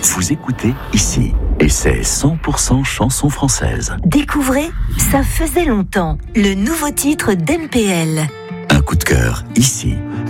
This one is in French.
Vous écoutez ici, et c'est 100% chanson française. Découvrez Ça faisait longtemps, le nouveau titre d'NPL. Un coup de cœur ici.